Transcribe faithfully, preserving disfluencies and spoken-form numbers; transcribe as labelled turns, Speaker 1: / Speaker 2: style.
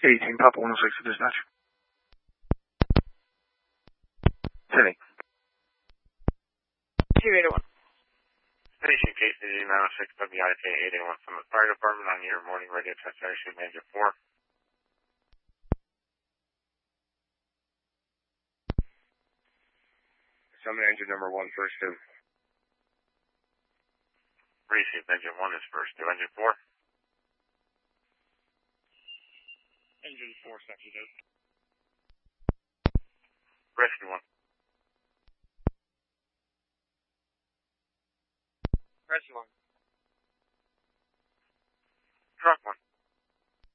Speaker 1: eighteen, Papa one oh six to dispatch. City.
Speaker 2: two eight one.
Speaker 3: Station K C D nine oh six W I K eight eight one from the fire department on your morning radio transmission manager four.
Speaker 4: Summon engine number one, first two.
Speaker 3: Received engine one is first two. Engine four.
Speaker 5: Engine four, section two.
Speaker 3: Rescue one.
Speaker 5: Rescue one.